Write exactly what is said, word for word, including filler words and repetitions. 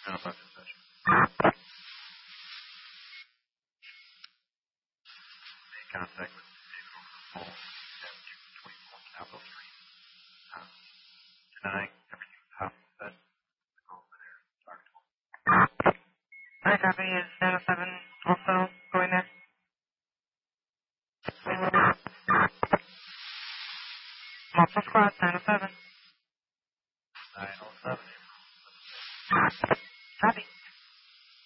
nine oh five dispatch. Make contact with David over the phone. seven two two four Capitol Street. Um, denying everything possible said. Go over there and talk to him. I copy. Is nine oh seven also going there? Multiple squad, nine oh seven. nine oh seven. Copy.